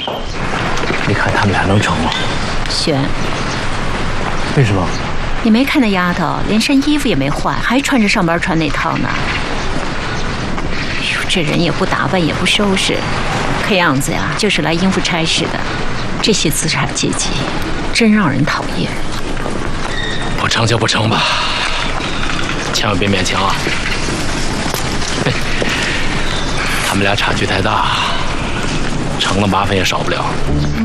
你看他们俩能成吗？ 选。 为什么？ 你没看那丫头，连身衣服也没换，还穿着上班穿那套呢。哟，这人也不打扮，也不收拾，看样子呀，就是来应付差事的。这些资产阶级，真让人讨厌。 不成就不成吧，千万别勉强啊！他们俩差距太大，成了麻烦也少不了。